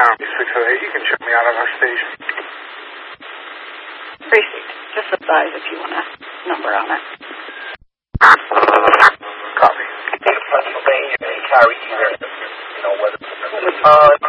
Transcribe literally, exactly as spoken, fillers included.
Army six oh eight. You can check me out at our station. Precinct. Just the size if you want a number on it. Copy. Pennsylvania, they carry either, you know, whether... Uh,